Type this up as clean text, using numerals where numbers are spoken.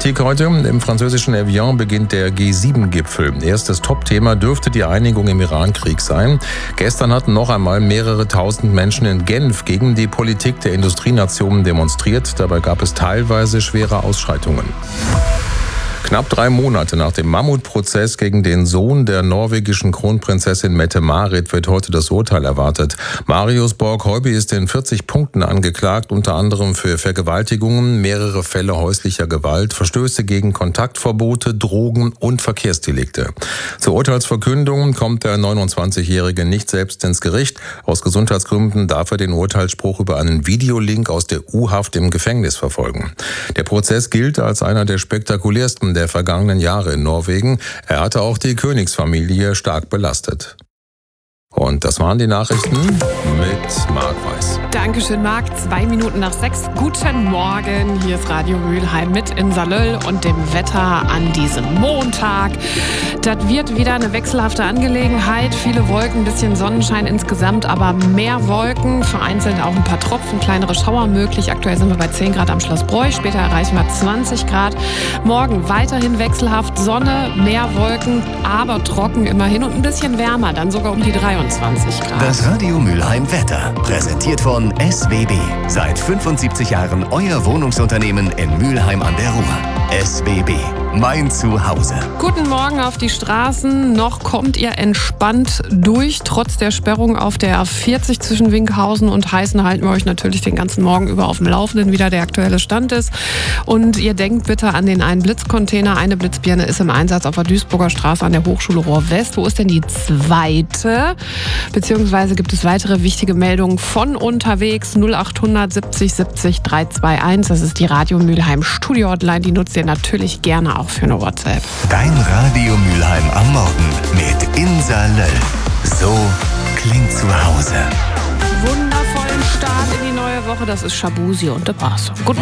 Politik heute. Im französischen Evian beginnt der G7-Gipfel. Erstes Topthema dürfte die Einigung im Iran-Krieg sein. Gestern hatten noch einmal mehrere tausend Menschen in Genf gegen die Politik der Industrienationen demonstriert. Dabei gab es teilweise schwere Ausschreitungen. Knapp 3 Monate nach dem Mammutprozess gegen den Sohn der norwegischen Kronprinzessin Mette-Marit wird heute das Urteil erwartet. Marius Borg-Heuby ist in 40 Punkten angeklagt, unter anderem für Vergewaltigungen, mehrere Fälle häuslicher Gewalt, Verstöße gegen Kontaktverbote, Drogen und Verkehrsdelikte. Zur Urteilsverkündung kommt der 29-Jährige nicht selbst ins Gericht. Aus Gesundheitsgründen darf er den Urteilsspruch über einen Videolink aus der U-Haft im Gefängnis verfolgen. Der Prozess gilt als einer der spektakulärsten der vergangenen Jahre in Norwegen. Er hatte auch die Königsfamilie stark belastet. Und das waren die Nachrichten mit Marc Weiß. Dankeschön, Marc. 2 Minuten nach 6. Guten Morgen. Hier ist Radio Mülheim mit Insa Löll und dem Wetter an diesem Montag. Das wird wieder eine wechselhafte Angelegenheit. Viele Wolken, ein bisschen Sonnenschein insgesamt, aber mehr Wolken. Vereinzelt auch ein paar Tropfen, kleinere Schauer möglich. Aktuell sind wir bei 10 Grad am Schloss Broich. Später erreichen wir 20 Grad. Morgen weiterhin wechselhaft. Sonne, mehr Wolken, aber trocken immerhin und ein bisschen wärmer. Dann sogar um die 23 Grad. Das Radio Mülheim Wetter. Präsentiert von SWB. Seit 75 Jahren euer Wohnungsunternehmen in Mülheim an der Ruhr. SWB. Mein Zuhause. Guten Morgen auf die Straßen. Noch kommt ihr entspannt durch. Trotz der Sperrung auf der A40 zwischen Winkhausen und Heißen halten wir euch natürlich den ganzen Morgen über auf dem Laufenden, wie da der aktuelle Stand ist. Und ihr denkt bitte an den einen Blitzcontainer. Eine Blitzbirne ist im Einsatz auf der Duisburger Straße an der Hochschule Ruhr West. Wo ist denn die zweite? Beziehungsweise gibt es weitere wichtige Meldungen von unterwegs. 0800 70 70 321. Das ist die Radio Mülheim Studio Hotline. Die nutzt ihr natürlich gerne auch für eine WhatsApp. Dein Radio Mülheim am Morgen mit Insa Löll. So klingt zu Hause. Wundervollen Start in die neue Woche. Das ist Shabuzi und The Pass. Guten Morgen.